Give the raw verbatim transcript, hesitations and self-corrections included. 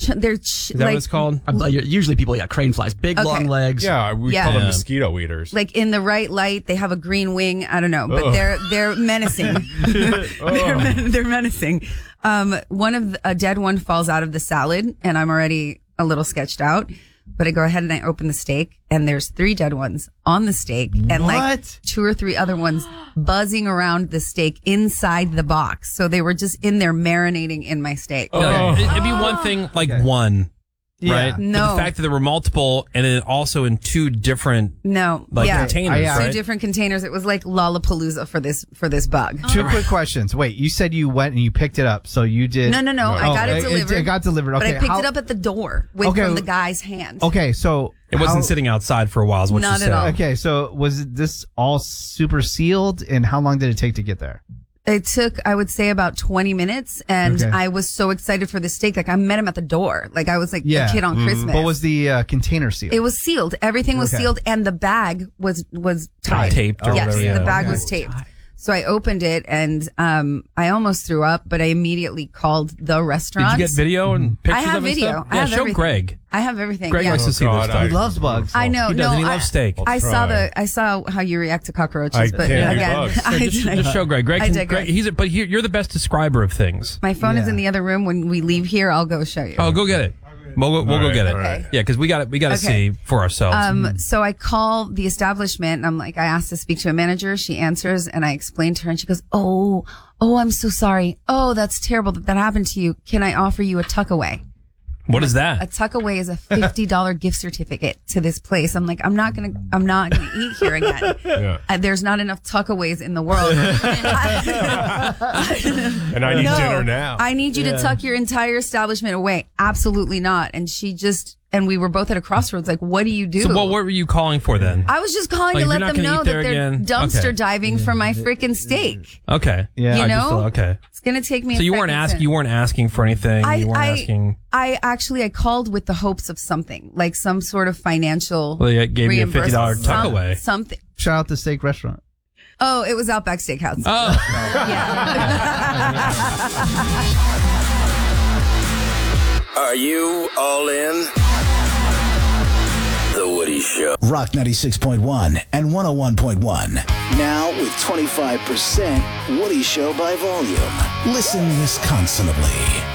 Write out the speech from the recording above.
ch- they're ch- Is that like what it's called? Uh, Usually people, yeah, crane flies, big Okay. long legs. Yeah, we Yeah. call them Yeah. mosquito eaters. like in the right light. They have a green wing. I don't know, but Ugh. they're they're menacing. they're, men- they're menacing. Um, one of the, a dead one falls out of the salad, and I'm already a little sketched out. But I go ahead and I open the steak, and there's three dead ones on the steak, and like What? two or three other ones buzzing around the steak inside the box. So they were just in there marinating in my steak. You know, it- It'd be one thing, like one, Yeah. right? No. But the fact that there were multiple, and then also in two different No, like yeah. containers, Uh, yeah. Two right? different containers. It was like Lollapalooza for this for this bug. Two quick questions. Wait, you said you went and you picked it up, so you did. No, no, no. I Oh, got it it- delivered. It, got delivered. But Okay, I picked how- it up at the door with Okay. from the guy's hand. Okay, so It wasn't how- sitting outside for a while, is what Not you at said. all. Okay, so was this all super sealed, and how long did it take to get there? It took, I would say, about twenty minutes, and Okay. I was so excited for the steak. Like I met him at the door. Like I was like Yeah. a kid on Christmas. But was the uh, container sealed? it was sealed. Everything was Okay. sealed, and the bag was was tied. Taped or yes, whatever, yeah. the bag Okay. was taped. So I opened it, and um, I almost threw up, but I immediately called the Did restaurant. you get video and pictures I have of it and video. stuff? I Yeah, have show everything. Greg. I have everything. Greg yeah. likes to see God, this stuff. he loves bugs. I know. He no, does, and he I, loves steak. I saw try. the I saw how you react to cockroaches, I but can't do again, bugs. I, just, just show Greg. Greg, I can, digress. Greg he's a, but he, you're the best describer of things. My phone is Yeah. in the other room. When we leave here, I'll go show you. Oh, go get it. We'll, we'll, we'll All go right, get it. all right. Yeah, because we got we got to Okay. see for ourselves. Um, so I call the establishment and I'm like, I asked to speak to a manager. She answers and I explained to her and she goes, Oh, oh, I'm so sorry. Oh, that's terrible that that happened to you. Can I offer you a tuckaway? what is A that? tuckaway is a fifty dollars gift certificate to this place. I'm like, I'm not going to, I'm not going to eat here again. Yeah. Uh, there's not enough tuckaways in the world. And I need No, dinner now. I need you to tuck your entire establishment away. Absolutely not. And she just, and we were both at a crossroads. Like, what do you do? So what, what were you calling for then? I was just calling Like, to you're let not them gonna know eat that there they're again? dumpster Okay. diving for my freaking steak. Okay. Yeah. You I know? just thought- okay. It's gonna take me. So a you weren't second asking. to- You weren't asking for anything. I, you weren't I, asking. I actually I called with the hopes of something like some sort of financial. Well, they gave you a fifty dollars reimbursement. Some- tuckaway. Something. Shout out the steak restaurant. Oh, it was Outback Steakhouse. Oh, Are you all in? The Woody Show. Rock ninety-six point one and one oh one point one. Now with twenty-five percent Woody Show by volume. Listen Wisconsinably.